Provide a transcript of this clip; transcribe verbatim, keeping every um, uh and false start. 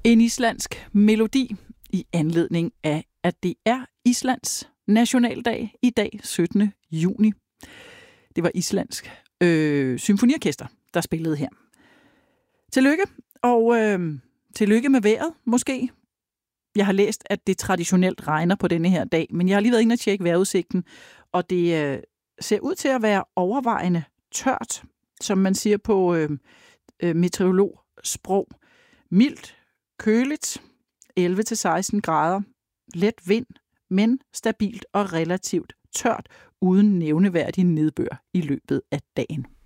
En islandsk melodi i anledning af, at det er Islands nationaldag i dag, syttende juni. Det var Islandsk øh, symfoniorkester, der spillede her. Tillykke, og øh, tillykke med vejret, måske. Jeg har læst, at det traditionelt regner på denne her dag, men jeg har lige været inde og tjekke vejrudsigten, og det øh, ser ud til at være overvejende tørt, som man siger på øh, øh, meteorologsprog. Mildt, køligt, elleve til seksten grader, let vind, men stabilt og relativt tørt, uden nævneværdig nedbør i løbet af dagen.